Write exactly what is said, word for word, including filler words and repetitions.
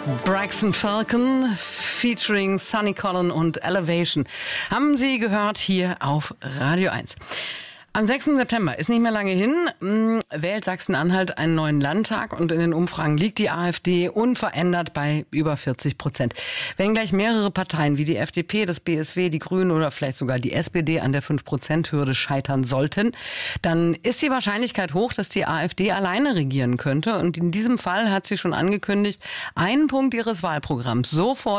Braxton Falcon featuring Sonny Collen und Elevation haben Sie gehört hier auf Radio eins. Am sechsten September ist nicht mehr lange hin, wählt Sachsen-Anhalt einen neuen Landtag und in den Umfragen liegt die AfD unverändert bei über vierzig Prozent. Wenn gleich mehrere Parteien wie die F D P, das B S W, die Grünen oder vielleicht sogar die S P D an der fünf Prozent Hürde scheitern sollten, dann ist die Wahrscheinlichkeit hoch, dass die AfD alleine regieren könnte. Und in diesem Fall hat sie schon angekündigt, einen Punkt ihres Wahlprogramms sofort